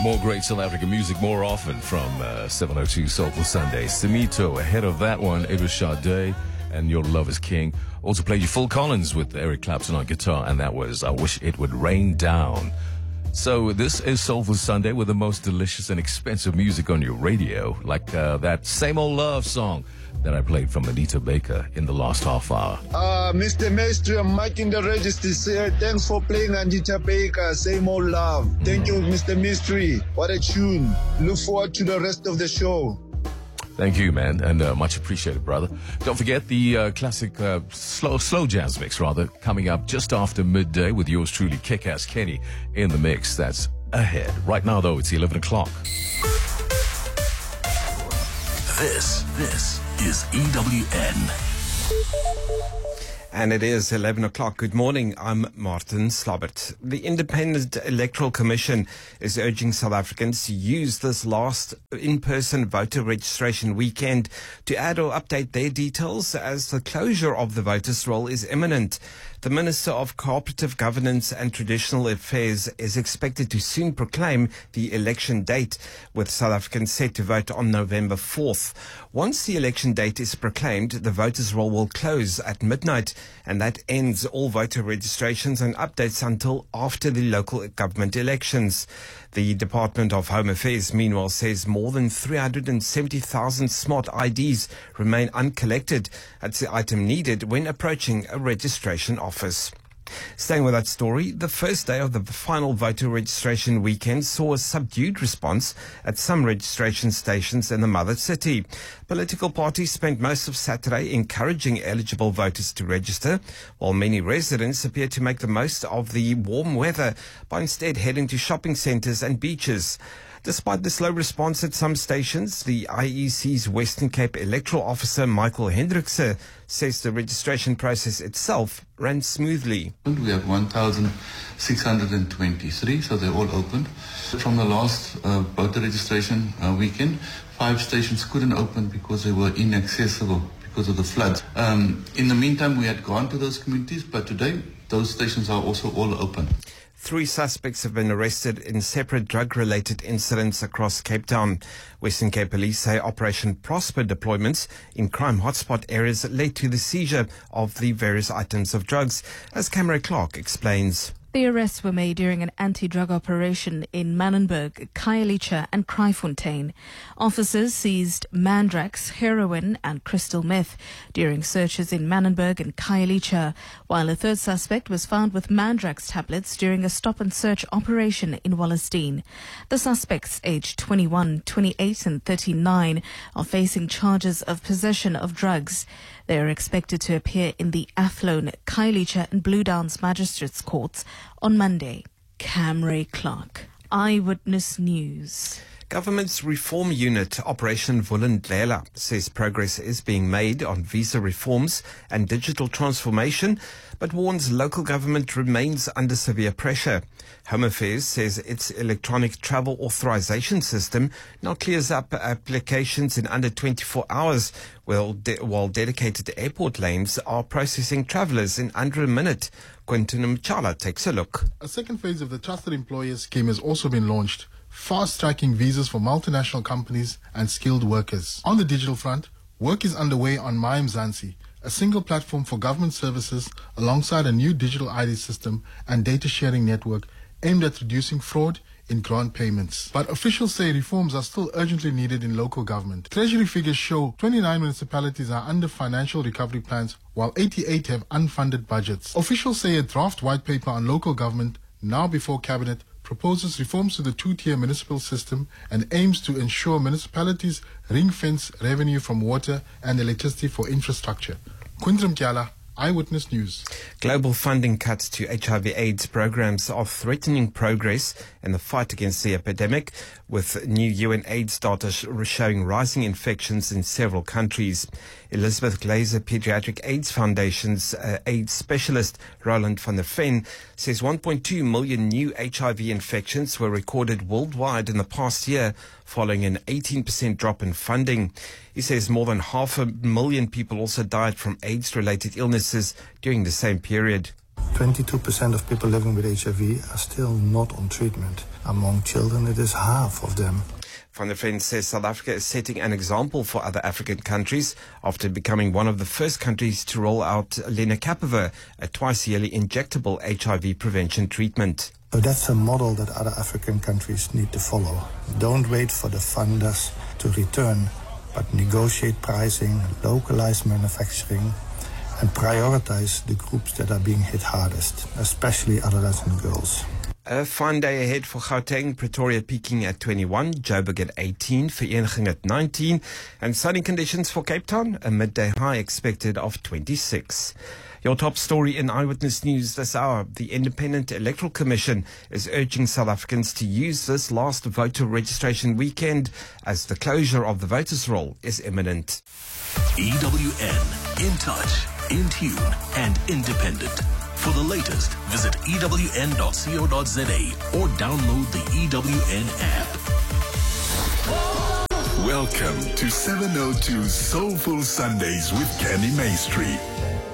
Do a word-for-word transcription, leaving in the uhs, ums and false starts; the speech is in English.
More great South African music more often from uh, seven oh two Soulful Sunday. Simito, ahead of that one, it was Sade and Your Love is King. Also played you Phil Collins with Eric Clapton on guitar, and that was I Wish It Would Rain Down. So this is Soulful Sunday with the most delicious and expensive music on your radio, like uh, that Same Old Love song that I played from Anita Baker in the last half hour. Uh, Mister Maestro, I'm Mike in the register, sir. Thanks for playing Anita Baker, Same Old Love. Mm. Thank you, Mister Mystery. What a tune. Look forward to the rest of the show. Thank you, man, and uh, much appreciated, brother. Don't forget the uh, classic uh, slow slow jazz mix, rather, coming up just after midday with yours truly, Kick-Ass Kenny, in the mix. That's ahead. Right now, though, it's eleven o'clock. This, this is E W N. And it is eleven o'clock. Good morning. I'm Martin Slabbert. The Independent Electoral Commission is urging South Africans to use this last in-person voter registration weekend to add or update their details as the closure of the voters' roll is imminent. The Minister of Cooperative Governance and Traditional Affairs is expected to soon proclaim the election date, with South Africans set to vote on November fourth. Once the election date is proclaimed, the voters' roll will close at midnight, and that ends all voter registrations and updates until after the local government elections. The Department of Home Affairs, meanwhile, says more than three hundred seventy thousand smart I Ds remain uncollected. That's the item needed when approaching a registration office. Staying with that story, the first day of the final voter registration weekend saw a subdued response at some registration stations in the mother city. Political parties spent most of Saturday encouraging eligible voters to register, while many residents appeared to make the most of the warm weather by instead heading to shopping centres and beaches. Despite the slow response at some stations, the I E C's Western Cape Electoral Officer Michael Hendrickse says the registration process itself ran smoothly. We have one thousand six hundred twenty-three, so they're all open. From the last uh, voter registration uh, weekend, five stations couldn't open because they were inaccessible because of the floods. Um, in the meantime, we had gone to those communities, but today those stations are also all open. Three suspects have been arrested in separate drug-related incidents across Cape Town. Western Cape Police say Operation Prosper deployments in crime hotspot areas led to the seizure of the various items of drugs, as Camera Clark explains. The arrests were made during an anti-drug operation in Manenberg, Khayelitsha and Kraaifontein. Officers seized mandrax, heroin and crystal meth during searches in Manenberg and Khayelitsha, while a third suspect was found with mandrax tablets during a stop-and-search operation in Wallerstein. The suspects, aged twenty-one, twenty-eight and thirty-nine, are facing charges of possession of drugs. They are expected to appear in the Athlone, Khayelitsha and Blue Downs Magistrates Courts on Monday. Camray Clark, Eyewitness News. Government's reform unit, Operation Vulindlela, says progress is being made on visa reforms and digital transformation, but warns local government remains under severe pressure. Home Affairs says its electronic travel authorization system now clears up applications in under twenty-four hours, while, de- while dedicated airport lanes are processing travellers in under a minute. Quentin Mchala takes a look. A second phase of the Trusted Employer Scheme has also been launched, fast-tracking visas for multinational companies and skilled workers. On the digital front, work is underway on MyMzansi, a single platform for government services alongside a new digital I D system and data sharing network aimed at reducing fraud in grant payments. But officials say reforms are still urgently needed in local government. Treasury figures show twenty-nine municipalities are under financial recovery plans, while eighty-eight have unfunded budgets. Officials say a draft white paper on local government, now before Cabinet, proposes reforms to the two-tier municipal system and aims to ensure municipalities ring-fence revenue from water and electricity for infrastructure. Quintum Kiala, Eyewitness News. Global funding cuts to H I V AIDS programs are threatening progress in the fight against the epidemic, with new U N AIDS data showing rising infections in several countries. Elizabeth Glaser Pediatric AIDS Foundation's uh, AIDS specialist Roland van der Ven says one point two million new H I V infections were recorded worldwide in the past year, following an eighteen percent drop in funding. He says more than half a million people also died from AIDS-related illnesses during the same period. twenty-two percent of people living with H I V are still not on treatment. Among children, it is half of them. Van der Ven says South Africa is setting an example for other African countries after becoming one of the first countries to roll out lenacapavir, a twice-yearly injectable H I V prevention treatment. So that's a model that other African countries need to follow. Don't wait for the funders to return, but negotiate pricing, localize manufacturing, and prioritize the groups that are being hit hardest, especially adolescent girls. A fine day ahead for Gauteng, Pretoria peaking at twenty-one, Joburg at eighteen, Vereeniging at nineteen, and sunny conditions for Cape Town, a midday high expected of twenty-six. Your top story in Eyewitness News this hour. The Independent Electoral Commission is urging South Africans to use this last voter registration weekend as the closure of the voters' roll is imminent. E W N, in touch, in tune, and independent. For the latest, visit E W N dot co dot za or download the E W N app. Welcome to seven oh two Soulful Sundays with Kenny Maestri.